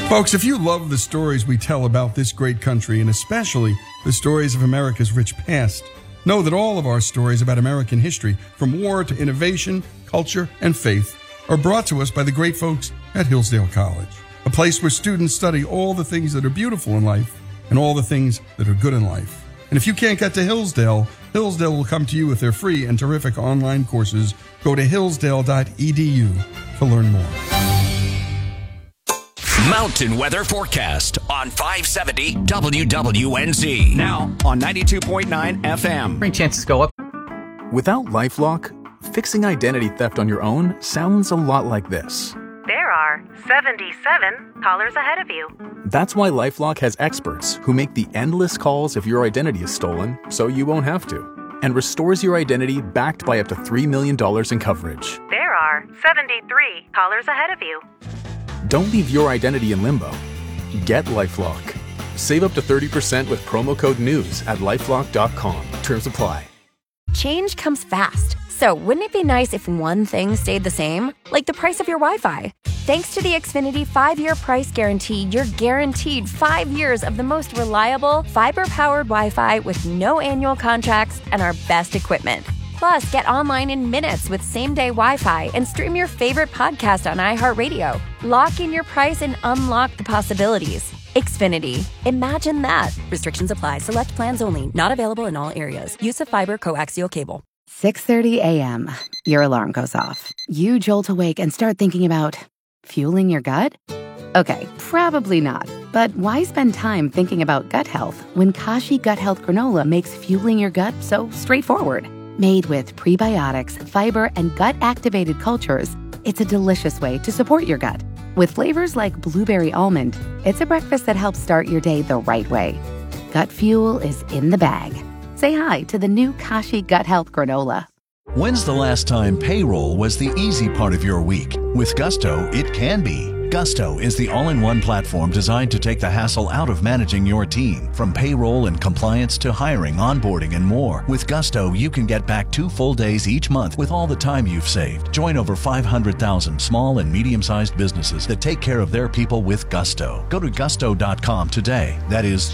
Folks, if you love the stories we tell about this great country, and especially the stories of America's rich past, know that all of our stories about American history, from war to innovation, culture, and faith, are brought to us by the great folks at Hillsdale College, a place where students study all the things that are beautiful in life and all the things that are good in life. And if you can't get to Hillsdale, Hillsdale will come to you with their free and terrific online courses. Go to hillsdale.edu to learn more. Mountain weather forecast on 570 WWNZ. Now on 92.9 FM. Rain chances go up. Without LifeLock, fixing identity theft on your own sounds a lot like this. There are 77 callers ahead of you. That's why LifeLock has experts who make the endless calls if your identity is stolen, so you won't have to, and restores your identity backed by up to $3 million in coverage. There are 73 callers ahead of you. Don't leave your identity in limbo. Get LifeLock. Save up to 30% with promo code NEWS at LifeLock.com. Terms apply. Change comes fast. So wouldn't it be nice if one thing stayed the same? Like the price of your Wi-Fi. Thanks to the Xfinity 5-year price guarantee, you're guaranteed 5 years of the most reliable, fiber-powered Wi-Fi with no annual contracts and our best equipment. Plus, get online in minutes with same-day Wi-Fi and stream your favorite podcast on iHeartRadio. Lock in your price and unlock the possibilities. Xfinity. Imagine that. Restrictions apply. Select plans only. Not available in all areas. Use of fiber coaxial cable. 6:30 a.m. Your alarm goes off. You jolt awake and start thinking about fueling your gut? Okay, probably not. But why spend time thinking about gut health when Kashi Gut Health Granola makes fueling your gut so straightforward? Made with prebiotics, fiber, and gut-activated cultures, it's a delicious way to support your gut. With flavors like blueberry almond, it's a breakfast that helps start your day the right way. Gut fuel is in the bag. Say hi to the new Kashi Gut Health Granola. When's the last time payroll was the easy part of your week? With Gusto, it can be. Gusto is the all-in-one platform designed to take the hassle out of managing your team. From payroll and compliance to hiring, onboarding, and more. With Gusto, you can get back 2 full days each month with all the time you've saved. Join over 500,000 small and medium-sized businesses that take care of their people with Gusto. Go to gusto.com today. That is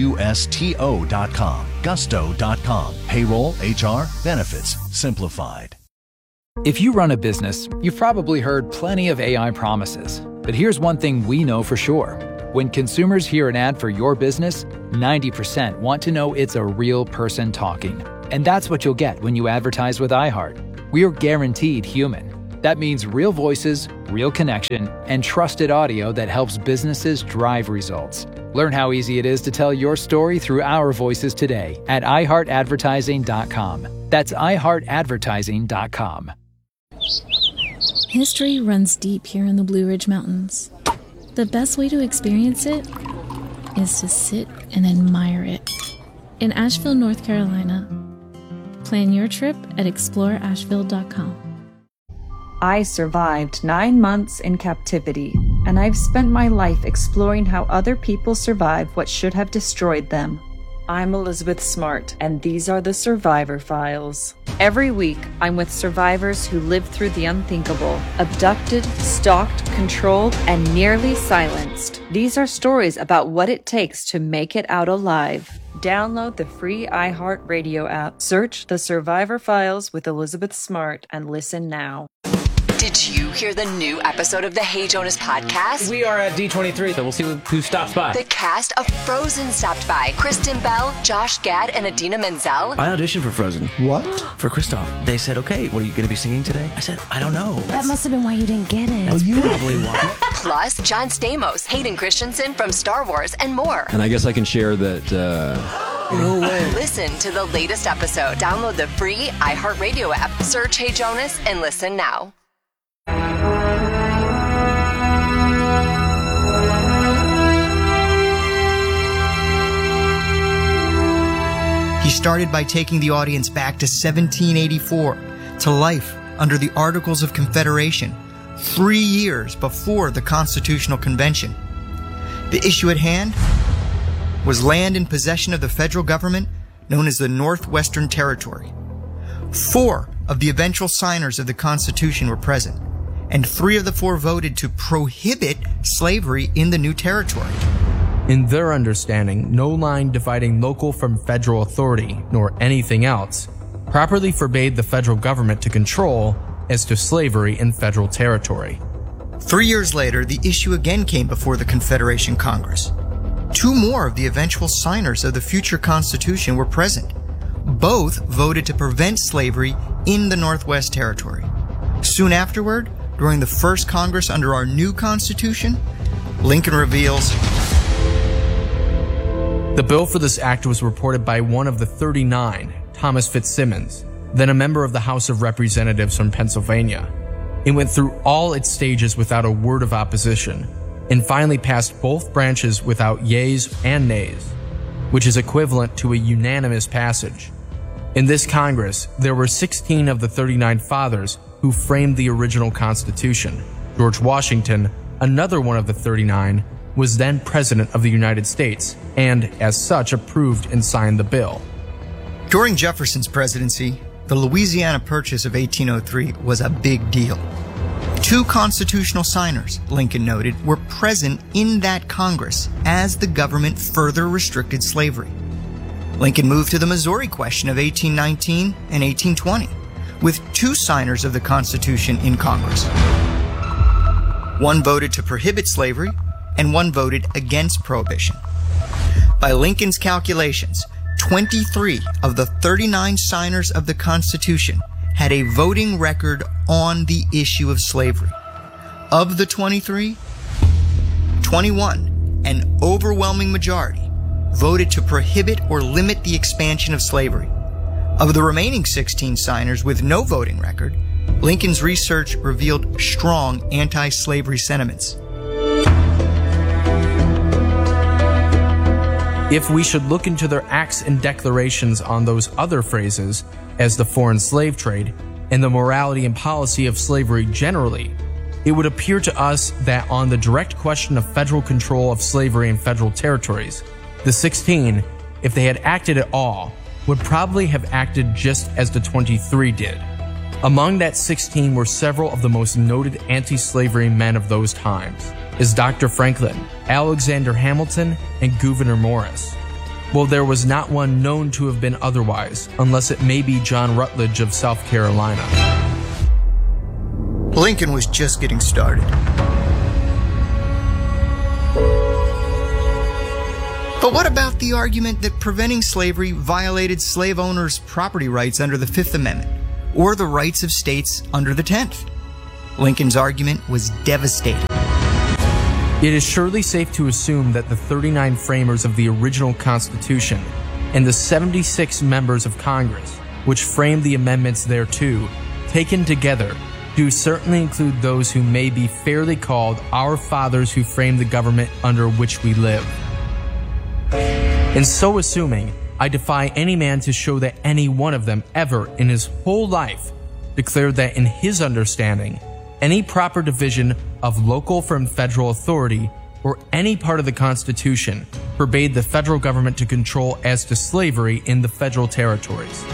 GUSTO.com. Gusto.com. Payroll, HR, benefits, simplified. If you run a business, you've probably heard plenty of AI promises. But here's one thing we know for sure. When consumers hear an ad for your business, 90% want to know it's a real person talking. And that's what you'll get when you advertise with iHeart. We're guaranteed human. That means real voices, real connection, and trusted audio that helps businesses drive results. Learn how easy it is to tell your story through our voices today at iHeartAdvertising.com. That's iHeartAdvertising.com. History runs deep here in the Blue Ridge Mountains. The best way to experience it is to sit and admire it. In Asheville, North Carolina. Plan your trip at exploreasheville.com. I survived 9 months in captivity, and I've spent my life exploring how other people survive what should have destroyed them. I'm Elizabeth Smart, and these are the Survivor Files. Every week, I'm with survivors who lived through the unthinkable, abducted, stalked, controlled, and nearly silenced. These are stories about what it takes to make it out alive. Download the free iHeartRadio app, search The Survivor Files with Elizabeth Smart, and listen now. Did you hear the new episode of the Hey Jonas podcast? We are at D23, so we'll see who stops by. The cast of Frozen stopped by. Kristen Bell, Josh Gad, and Idina Menzel. I auditioned for Frozen. What? For Kristoff. They said, okay, what are you going to be singing today? I said, I don't know. That must have been why you didn't get it. That's probably why. Plus, John Stamos, Hayden Christensen from Star Wars, and more. And I guess I can share that... No way. Listen to the latest episode. Download the free iHeartRadio app. Search Hey Jonas and listen now. He started by taking the audience back to 1784, to life under the Articles of Confederation, 3 years before the Constitutional Convention. The issue at hand was land in possession of the federal government known as the Northwestern Territory. 4 of the eventual signers of the Constitution were present, and 3 of the 4 voted to prohibit slavery in the new territory. In their understanding, no line dividing local from federal authority, nor anything else, properly forbade the federal government to control as to slavery in federal territory. 3 years later, the issue again came before the Confederation Congress. 2 more of the eventual signers of the future Constitution were present. Both voted to prevent slavery in the Northwest Territory. Soon afterward, during the first Congress under our new Constitution, Lincoln reveals, the bill for this act was reported by one of the 39, Thomas Fitzsimmons, then a member of the House of Representatives from Pennsylvania. It went through all its stages without a word of opposition, and finally passed both branches without yeas and nays, which is equivalent to a unanimous passage. In this Congress, there were 16 of the 39 fathers who framed the original Constitution. George Washington, another one of the 39, was then President of the United States, and as such approved and signed the bill. During Jefferson's presidency, the Louisiana Purchase of 1803 was a big deal. 2 constitutional signers, Lincoln noted, were present in that Congress as the government further restricted slavery. Lincoln moved to the Missouri Question of 1819 and 1820, with 2 signers of the Constitution in Congress. One voted to prohibit slavery, and one voted against prohibition. By Lincoln's calculations, 23 of the 39 signers of the Constitution had a voting record on the issue of slavery. Of the 23, 21, an overwhelming majority, voted to prohibit or limit the expansion of slavery. Of the remaining 16 signers with no voting record, Lincoln's research revealed strong anti-slavery sentiments. If we should look into their acts and declarations on those other phrases, as the foreign slave trade and the morality and policy of slavery generally, it would appear to us that on the direct question of federal control of slavery in federal territories, the 16, if they had acted at all, would probably have acted just as the 23 did. Among that 16 were several of the most noted anti-slavery men of those times, as Dr. Franklin, Alexander Hamilton, and Gouverneur Morris. Well, there was not one known to have been otherwise, unless it may be John Rutledge of South Carolina. Lincoln was just getting started. But what about the argument that preventing slavery violated slave owners' property rights under the 5th Amendment, or the rights of states under the 10th? Lincoln's argument was devastating. It is surely safe to assume that the 39 framers of the original Constitution and the 76 members of Congress, which framed the amendments thereto, taken together, do certainly include those who may be fairly called our fathers who framed the government under which we live. In so assuming, I defy any man to show that any one of them ever in his whole life declared that in his understanding, any proper division of local from federal authority or any part of the Constitution forbade the federal government to control as to slavery in the federal territories.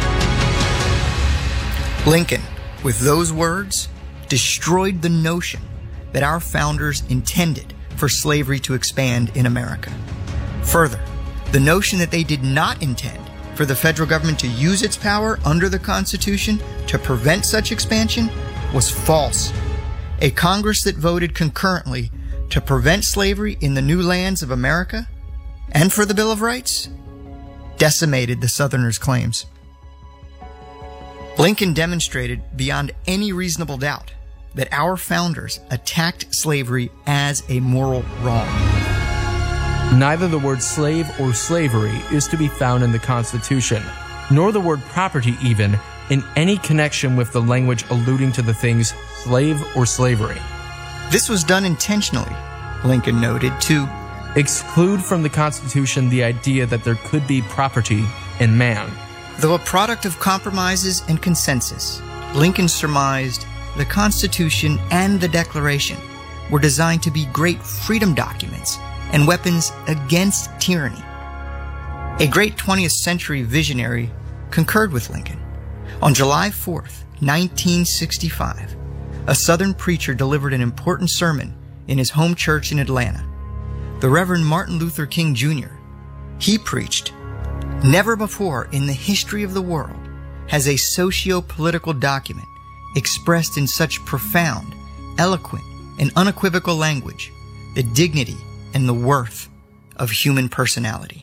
Lincoln, with those words, destroyed the notion that our founders intended for slavery to expand in America. Further, the notion that they did not intend for the federal government to use its power under the Constitution to prevent such expansion was false. A Congress that voted concurrently to prevent slavery in the new lands of America and for the Bill of Rights decimated the Southerners' claims. Lincoln demonstrated beyond any reasonable doubt that our founders attacked slavery as a moral wrong. Neither the word slave or slavery is to be found in the Constitution, nor the word property even in any connection with the language alluding to the things slave or slavery. This was done intentionally, Lincoln noted, to exclude from the Constitution the idea that there could be property in man. Though a product of compromises and consensus, Lincoln surmised the Constitution and the Declaration were designed to be great freedom documents and weapons against tyranny. A great 20th century visionary concurred with Lincoln. On July 4th, 1965, a Southern preacher delivered an important sermon in his home church in Atlanta. The Reverend Martin Luther King Jr. He preached, "Never before in the history of the world has a socio-political document expressed in such profound, eloquent, and unequivocal language the dignity and the worth of human personality."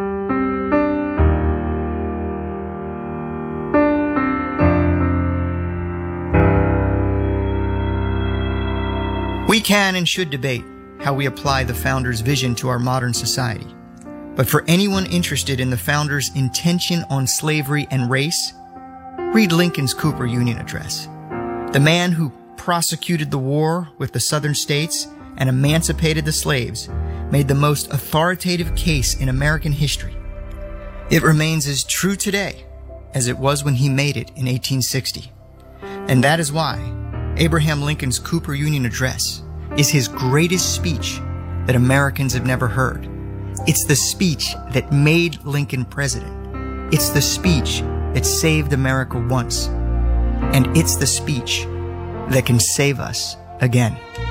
We can and should debate how we apply the Founders' vision to our modern society. But for anyone interested in the Founders' intention on slavery and race, read Lincoln's Cooper Union Address. The man who prosecuted the war with the Southern states and emancipated the slaves made the most authoritative case in American history. It remains as true today as it was when he made it in 1860. And that is why Abraham Lincoln's Cooper Union Address is his greatest speech that Americans have never heard. It's the speech that made Lincoln president. It's the speech that saved America once. And it's the speech that can save us again.